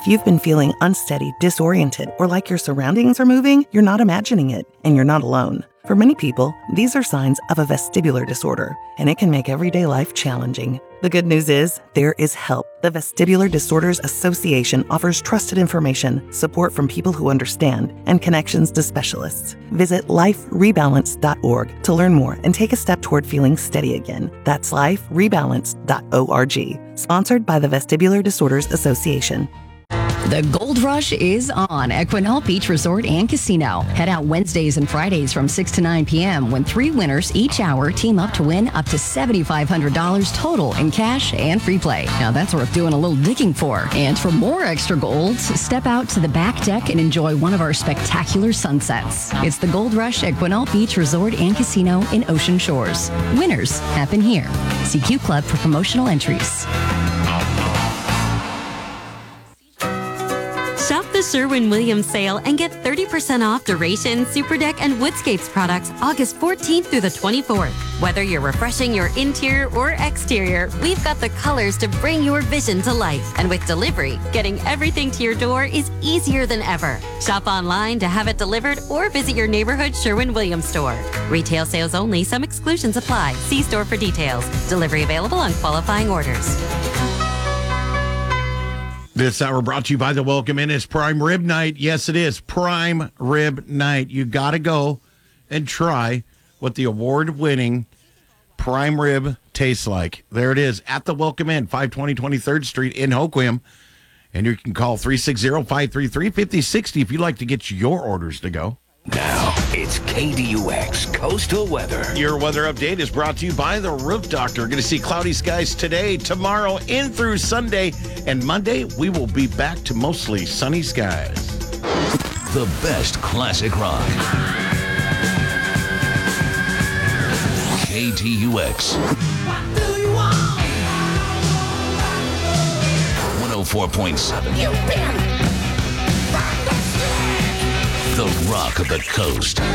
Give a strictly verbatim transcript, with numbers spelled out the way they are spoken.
If you've been feeling unsteady, disoriented, or like your surroundings are moving, you're not imagining it, and you're not alone. For many people, these are signs of a vestibular disorder, and it can make everyday life challenging. The good news is, there is help. The Vestibular Disorders Association offers trusted information, support from people who understand, and connections to specialists. Visit life rebalance dot org to learn more and take a step toward feeling steady again. That's life rebalance dot org. Sponsored by the Vestibular Disorders Association. The Gold Rush is on at Quinault Beach Resort and Casino. Head out Wednesdays and Fridays from six to nine p.m. when three winners each hour team up to win up to seven thousand five hundred dollars total in cash and free play. Now that's worth doing a little digging for. And for more extra gold, step out to the back deck and enjoy one of our spectacular sunsets. It's the Gold Rush at Quinault Beach Resort and Casino in Ocean Shores. Winners happen here. See Q Club for promotional entries. Shop the Sherwin-Williams sale and get thirty percent off Duration, Superdeck, and Woodscapes products August fourteenth through the twenty-fourth. Whether you're refreshing your interior or exterior, we've got the colors to bring your vision to life. And with delivery, getting everything to your door is easier than ever. Shop online to have it delivered or visit your neighborhood Sherwin-Williams store. Retail sales only. Some exclusions apply. See store for details. Delivery available on qualifying orders. This hour brought to you by the Welcome Inn. It's Prime Rib Night. Yes, it is Prime Rib Night. You got to go and try what the award-winning Prime Rib tastes like. There it is at the Welcome Inn, five twenty twenty-third Street in Hoquiam. And you can call three six zero, five three three, five zero six zero if you'd like to get your orders to go. Now, it's K D U X Coastal Weather. Your weather update is brought to you by the Roof Doctor. Going to see cloudy skies today, tomorrow, in through Sunday. And Monday, we will be back to mostly sunny skies. The best classic rock. K T U X. one oh four point seven. The Rock of the Coast.